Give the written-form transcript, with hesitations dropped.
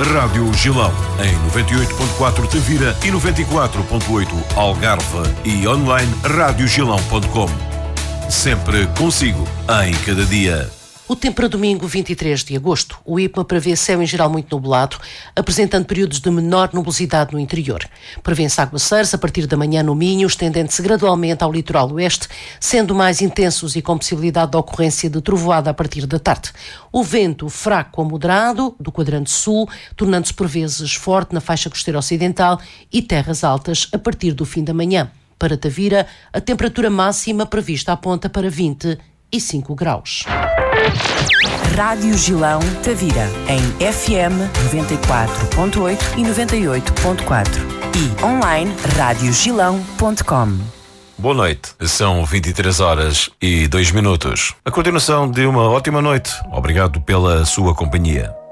Rádio Gilão, em 98.4 Tavira e 94.8 Algarve e online radiogilão.com. Sempre consigo, em cada dia. O tempo para domingo, 23 de agosto. O IPMA prevê céu em geral muito nublado, apresentando períodos de menor nubosidade no interior. Prevê-se aguaceiros a partir da manhã no Minho, estendendo-se gradualmente ao litoral oeste, sendo mais intensos e com possibilidade de ocorrência de trovoada a partir da tarde. O vento fraco a moderado, do quadrante sul, tornando-se por vezes forte na faixa costeira ocidental e terras altas a partir do fim da manhã. Para Tavira, a temperatura máxima prevista aponta para 25 graus. Rádio Gilão Tavira, em FM 94.8 e 98.4 e online radiogilão.com. Boa noite, são 23h02. A continuação de uma ótima noite. Obrigado pela sua companhia.